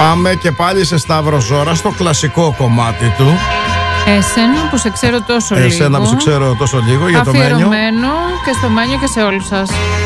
Πάμε και πάλι σε Σταύρο Ζώρα, στο κλασικό κομμάτι του. Εσένα που σε ξέρω τόσο λίγο. Εσένα που σε ξέρω τόσο λίγο, για το Μένιο. Αφιερωμένο και στο Μένιο και σε όλους σας.